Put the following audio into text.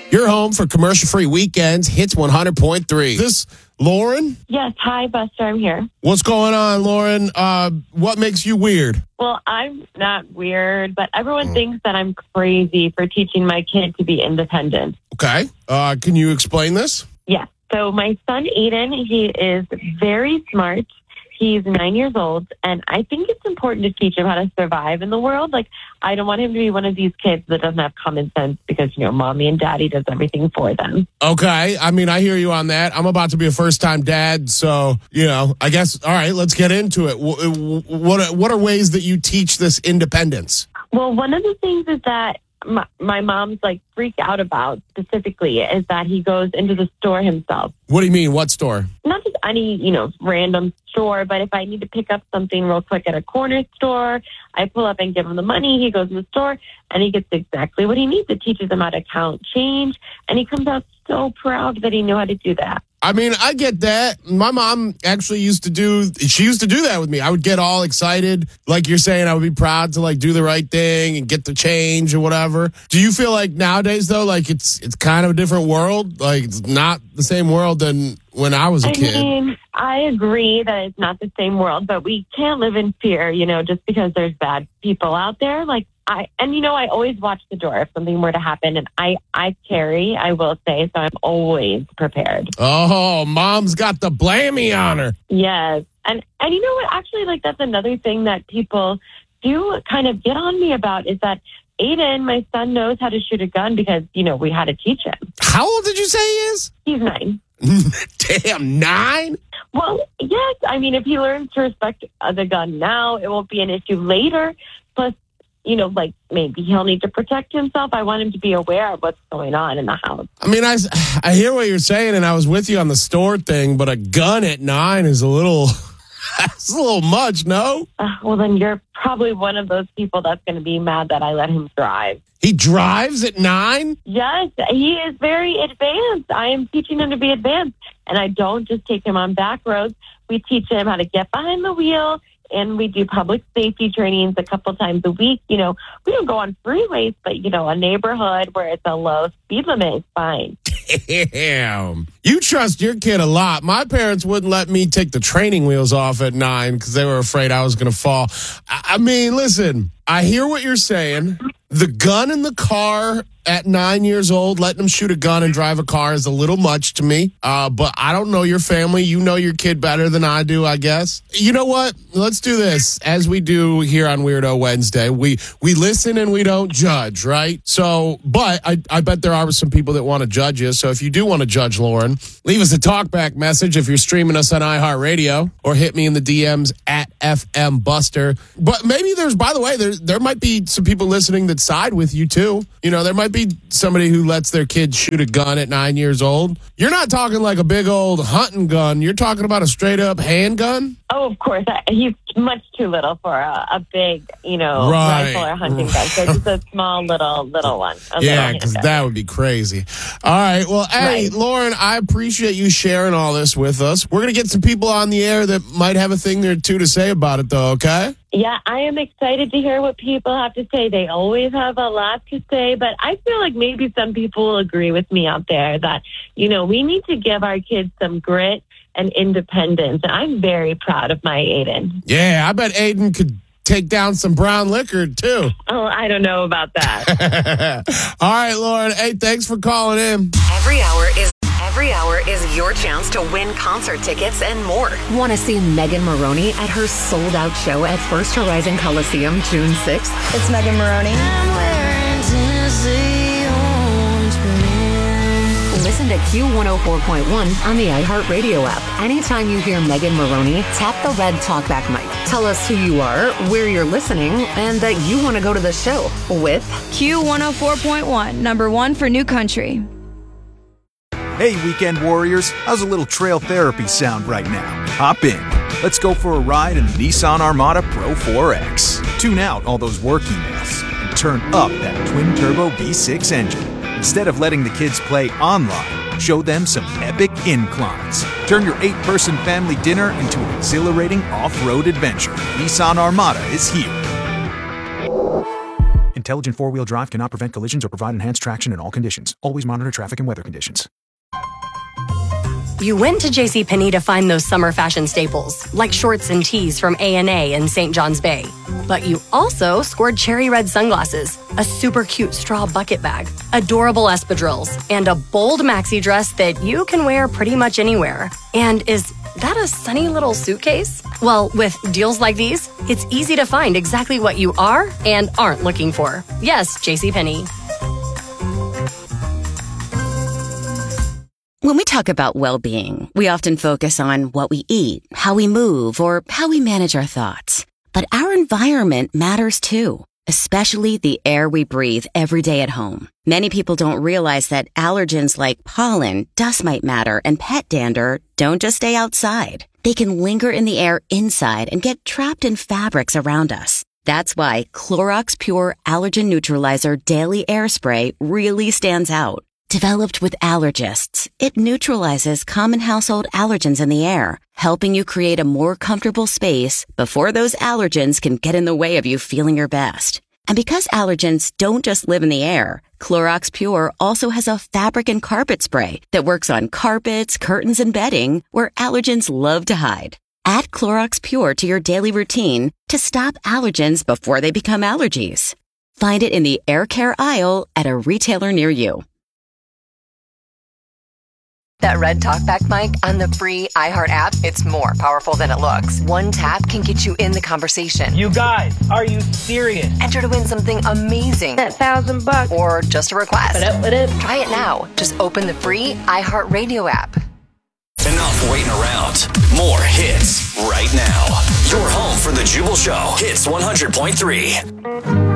You're home for commercial-free weekends, Hits 100.3. This Lauren? Yes. Hi, Buster. I'm here. What's going on, Lauren? What makes you weird? Well, I'm not weird, but everyone thinks that I'm crazy for teaching my kid to be independent. Okay. Can you explain this? Yes. So my son, Aiden, he is very smart. He's 9 years old, and I think it's important to teach him how to survive in the world. Like, I don't want him to be one of these kids that doesn't have common sense because, mommy and daddy does everything for them. Okay. I mean, I hear you on that. I'm about to be a first-time dad, so, I guess, all right, let's get into it. What are ways that you teach this independence? Well, one of the things is that my mom's freak out about specifically is that he goes into the store himself. What do you mean? What store? Not just any, random store, but if I need to pick up something real quick at a corner store, I pull up and give him the money. He goes in the store and he gets exactly what he needs. It teaches him how to count change, and he comes out so proud that he knew how to do that. I mean, I get that. My mom actually used to do that with me. I would get all excited. Like you're saying, I would be proud to do the right thing and get the change or whatever. Do you feel like nowadays though, it's kind of a different world? Like it's not the same world than when I was a kid. I mean, I agree that it's not the same world, but we can't live in fear, just because there's bad people out there. I always watch the door if something were to happen, and I carry, I will say, so I'm always prepared. Oh, mom's got the blammy on her. Yes. And you know what? Actually, that's another thing that people do kind of get on me about is that Aiden, my son, knows how to shoot a gun because, we had to teach him. How old did you say he is? He's 9. Damn, 9? Well, yes. I mean, if he learns to respect the gun now, it won't be an issue later. Plus, maybe he'll need to protect himself. I want him to be aware of what's going on in the house. I mean, I hear what you're saying, and I was with you on the store thing, but a gun at 9 is a little much, no? Well, then you're probably one of those people that's going to be mad that I let him drive. He drives at 9? Yes, he is very advanced. I am teaching him to be advanced, and I don't just take him on back roads. We teach him how to get behind the wheel, and we do public safety trainings a couple times a week. We don't go on freeways, but, a neighborhood where it's a low speed limit is fine. Damn. You trust your kid a lot. My parents wouldn't let me take the training wheels off at 9 because they were afraid I was going to fall. I mean, listen, I hear what you're saying. The gun in the car at 9 years old, letting him shoot a gun and drive a car is a little much to me. But I don't know your family. You know your kid better than I do, I guess. You know what? Let's do this as we do here on Weirdo Wednesday. We listen and we don't judge, right? So, but I bet there are some people that want to judge you. So if you do want to judge Lauren, leave us a talkback message if you're streaming us on iHeartRadio, or hit me in the DMs at FM Buster. But maybe by the way, there might be some people listening that side with you too. There might be somebody who lets their kid shoot a gun at 9 years old. You're not talking like a big old hunting gun. You're talking about a straight up handgun. Oh, of course. He's much too little for a big, rifle or hunting gun. So just a small little one. Yeah, because that would be crazy. All right. Well, hey, right. Lauren, I appreciate you sharing all this with us. We're going to get some people on the air that might have a thing or two to say about it, though, okay? Yeah, I am excited to hear what people have to say. They always have a lot to say, but I feel like maybe some people will agree with me out there that, we need to give our kids some grit and independence. I'm very proud of my Aiden. Yeah, I bet Aiden could take down some brown liquor, too. Oh, I don't know about that. All right, Lauren. Hey, thanks for calling in. Every hour is your chance to win concert tickets and more. Want to see Megan Maroney at her sold-out show at First Horizon Coliseum June 6th? It's Megan Maroney. Listen to Q104.1 on the iHeartRadio app. Anytime you hear Megan Maroney, tap the red talkback mic. Tell us who you are, where you're listening, and that you want to go to the show with Q104.1, number 1 for New Country. Hey, weekend warriors, how's a little trail therapy sound right now? Hop in. Let's go for a ride in the Nissan Armada Pro 4X. Tune out all those work emails and turn up that twin-turbo V6 engine. Instead of letting the kids play online, show them some epic inclines. Turn your 8-person family dinner into an exhilarating off-road adventure. Nissan Armada is here. And Intelligent four-wheel drive cannot prevent collisions or provide enhanced traction in all conditions. Always monitor traffic and weather conditions. You went to JCPenney to find those summer fashion staples, like shorts and tees from A&A in St. John's Bay. But you also scored cherry red sunglasses, a super cute straw bucket bag, adorable espadrilles, and a bold maxi dress that you can wear pretty much anywhere. And is that a sunny little suitcase? Well, with deals like these, it's easy to find exactly what you are and aren't looking for. Yes, JCPenney. When we talk about well-being, we often focus on what we eat, how we move, or how we manage our thoughts. But our environment matters too, especially the air we breathe every day at home. Many people don't realize that allergens like pollen, dust mite matter, and pet dander don't just stay outside. They can linger in the air inside and get trapped in fabrics around us. That's why Clorox Pure Allergen Neutralizer Daily Air Spray really stands out. Developed with allergists, it neutralizes common household allergens in the air, helping you create a more comfortable space before those allergens can get in the way of you feeling your best. And because allergens don't just live in the air, Clorox Pure also has a fabric and carpet spray that works on carpets, curtains, and bedding where allergens love to hide. Add Clorox Pure to your daily routine to stop allergens before they become allergies. Find it in the air care aisle at a retailer near you. That Red Talkback mic on the free iHeart app, it's more powerful than it looks. One tap can get you in the conversation. You guys, are you serious? Enter to win something amazing. That $1,000. Or just a request. What up? Try it now. Just open the free iHeart Radio app. Enough waiting around. More hits right now. Your home for the Jubal Show. Hits 100.3.